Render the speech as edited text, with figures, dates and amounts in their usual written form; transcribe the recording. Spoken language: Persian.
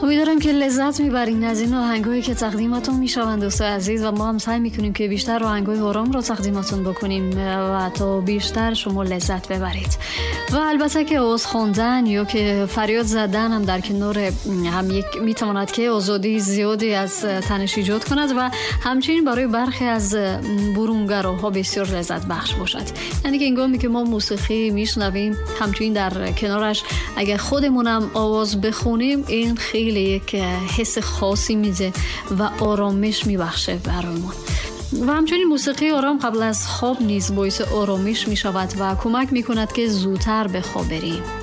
امیدوارم که لذت میبرین از این آهنگایی که تقدیمتون میشوند دوست عزیز و ما هم سعی میکنیم که بیشتر آهنگای آرام رو تقدیمتون بکنیم و تا بیشتر شما لذت ببرید. و البته که آواز خواندن یا که فریاد زدن هم در کنار هم یک میتواند که آزادی زیادی از تنش ایجاد کند و همچنین برای برخی از برونگراها بسیار لذت بخش باشد. یعنی که هنگامی که ما موسیقی میشنویم همچنین در کنارش اگر خودمونم آواز بخونیم این خیلی یک حس خاصی میده و آرامش میبخشه برامون. و همچنین موسیقی آرام قبل از خواب نیز باعث آرامش میشود و کمک میکند که زودتر به خواب بریم.